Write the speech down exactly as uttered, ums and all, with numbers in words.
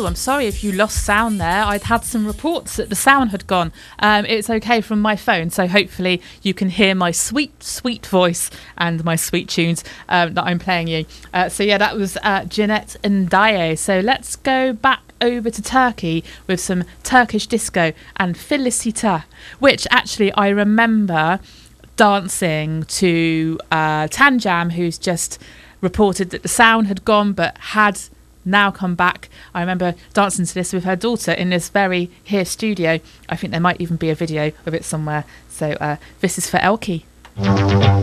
Oh, I'm sorry if you lost sound there. I'd had some reports that the sound had gone. Um, it's okay from my phone, so hopefully you can hear my sweet, sweet voice and my sweet tunes um, that I'm playing you. Uh, so yeah, that was uh, Jeanette Ndiaye. So let's go back over to Turkey with some Turkish disco and Felicita, which actually I remember dancing to uh, Tanjam, who's just reported that the sound had gone but had now come back. I remember dancing to this with her daughter in this very here studio. I think there might even be a video of it somewhere. So uh, this is for Elkie.